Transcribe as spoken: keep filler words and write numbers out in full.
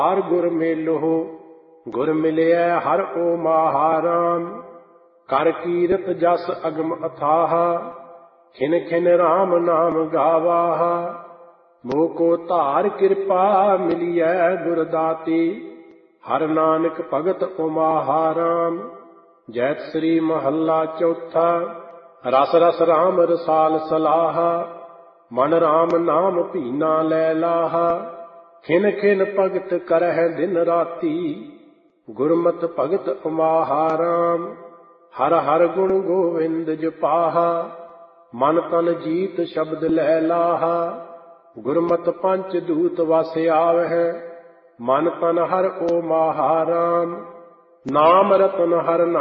ਹਰ ਗੁਰ ਮੇਲੋ ਗੁਰ ਮਿਲਿਆ ਹਰ ਓ ਮਹਾਰਾਮ। ਕਰ ਕੀਰਤ ਜਸ ਅਗਮ ਅਥਾਹ ਖਿਨ ਖਿਨ ਰਾਮ ਨਾਮ ਗਾਵਾਹ। ਮੋਹ ਕੋ ਧਾਰ ਕਿਰਪਾ ਮਿਲਿਐ ਗੁਰ ਦਾਤੀ ਹਰ ਨਾਨਕ ਭਗਤ ਓ ਮਹਾਰਾਮ। ਜੈਤ ਸ੍ਰੀ ਮਹੱਲਾ ਚੌਥਾ। ਰਸ ਰਸ ਰਾਮ ਰਸਾਲ ਸਲਾਹ ਮਨ ਰਾਮ ਨਾਮ ਭੀਨਾ ਲੈ ਲਾਹ। ਖਿਨ ਖਿਨ ਭਗਤ ਕਰਹਿ ਦਿਨ ਰਾਤੀ ਗੁਰਮਤਿ ਭਗਤ ਓ ਮਹਾਰਾਮ। ਹਰ ਹਰ ਗੁਣ ਗੋਵਿੰਦ ਜਪਾਹ ਮਨ ਤਨ ਜੀਤ ਸ਼ਬਦ ਲੈ ਲਾਹ। ਗੁਰਮਤਿ ਪੰਚ ਦੂਤ ਵਸ ਆਵਹਿ ਮਨ ਤਨ ਹਰ ਓ ਮਹਾਰਾਮ। ਨਾਮ ਰਤਨ ਹਰ ਨਾਮ